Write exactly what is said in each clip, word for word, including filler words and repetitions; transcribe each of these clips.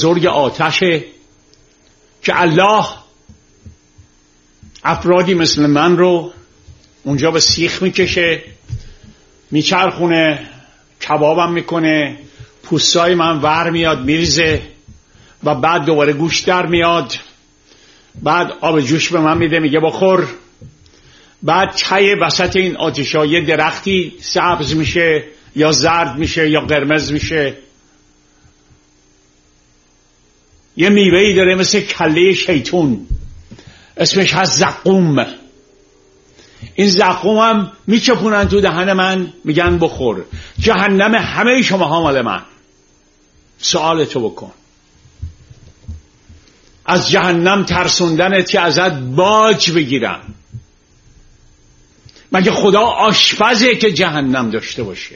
بزرگ آتشه که الله افرادی مثل من رو اونجا به سیخ میکشه، میچرخونه، کبابم میکنه، پوستای من ور میاد میریزه و بعد دوباره گوشت در میاد، بعد آب جوش به من میده میگه بخور، بعد چای وسط این آتش‌ها یه درختی سبز میشه یا زرد میشه یا قرمز میشه، یه میوه‌ای داره مثل کله شیطون اسمش هست زقوم. این زقوم هم میچپونن تو دهن من میگن بخور. جهنم همه شما ها مال من. سوالتو بکن، از جهنم ترسوندنت که ازت باج بگیرم. مگه خدا آشپزه که جهنم داشته باشه؟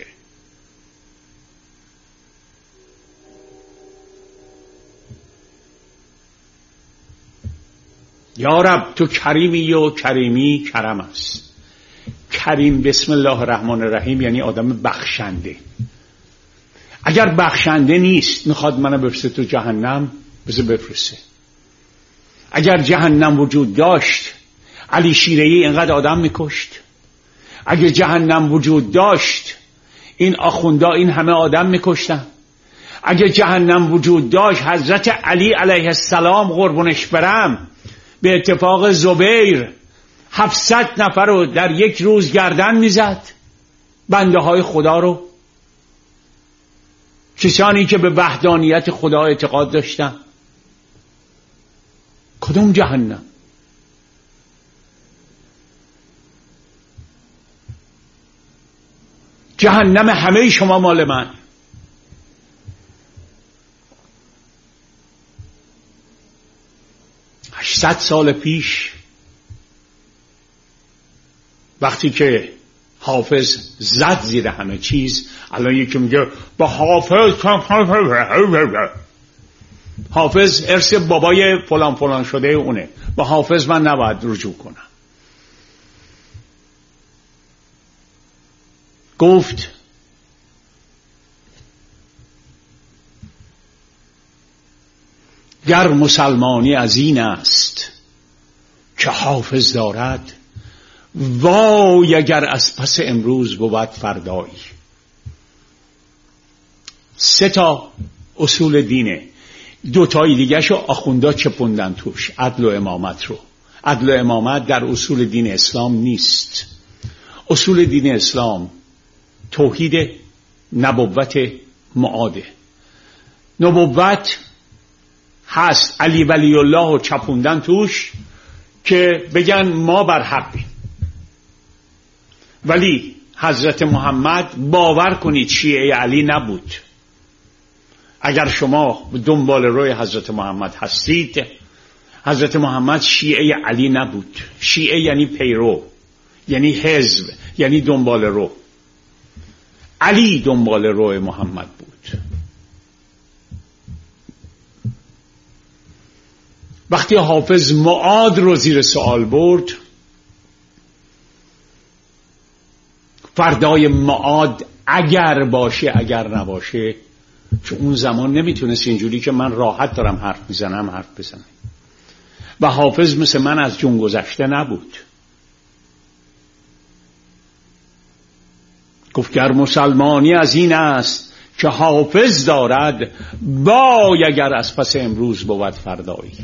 یا رب تو کریمی و کریمی کرم است. کریم بسم الله الرحمن الرحیم یعنی آدم بخشنده. اگر بخشنده نیست میخواد منو بفرسته تو جهنم، بذار بفرسته. اگر جهنم وجود داشت علی شیره‌ای اینقدر آدم میکشت؟ اگر جهنم وجود داشت این آخوندا این همه آدم میکشتن؟ اگر جهنم وجود داشت حضرت علی علیه السلام قربونش برم به اتفاق زبیر هفتصد نفر رو در یک روز گردن میزد، بنده های خدا رو، کسانی که به وحدانیت خدا اعتقاد داشتن. کدوم جهنم؟ جهنم همه شما مال من. هشتصد سال پیش وقتی که حافظ زد زیر همه چیز، الان یکی میگه با حافظ حافظ ارث بابای فلان فلان شده اونه، با حافظ من نباید رجوع کنم. گفت گر مسلمانی از این است که حافظ دارد، وای اگر از پس امروز بود فردایی. سه تا اصول دینه، دو تای دیگه شو آخوندا چپوندن توش، عدل و امامت رو. عدل و امامت در اصول دین اسلام نیست. اصول دین اسلام توحید، نبوت، معاده. نبوت هست علی ولی الله و چپوندن توش که بگن ما بر حقیم، ولی حضرت محمد باور کنید شیعه علی نبود. اگر شما دنبال روی حضرت محمد هستید، حضرت محمد شیعه علی نبود. شیعه یعنی پیرو، یعنی حزب، یعنی دنبال رو. علی دنبال روی محمد بود. وقتی حافظ معاد رو زیر سوال برد، فردای معاد اگر باشه اگر نباشه، چون اون زمان نمیتونست اینجوری که من راحت دارم حرف میزنم حرف بزنم، و حافظ مثل من از جون گذشته نبود. گفت گر مسلمانی از این است که حافظ دارد، وای اگر از پس امروز بود فردایی.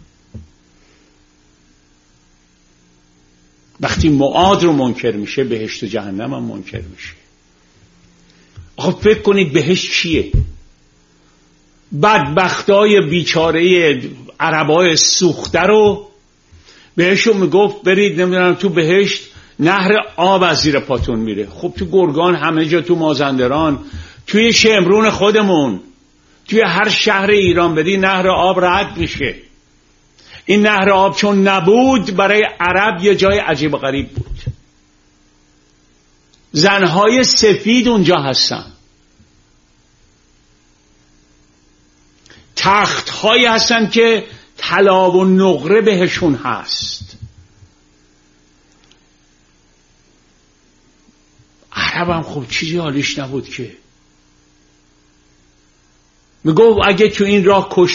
وقتی معاد رو منکر میشه، بهشت و جهنم هم منکر میشه. آخه فکر کنید بهشت چیه؟ بدبختای بیچاره عربای سوخته رو بهشون میگفت برید نمیدونم تو بهشت نهر آب از زیر پاتون میره. خب تو گرگان، همه جا، تو مازندران، توی شمرون خودمون، توی هر شهر ایران بدی نهر آب رد میشه. این نهر آب چون نبود برای عرب یه جای عجیب و غریب بود. زنهای سفید اونجا هستن، تختهایی هستن که طلا و نقره بهشون هست. عرب هم خب چیزی حالیش نبود که میگو اگه تو این راه کش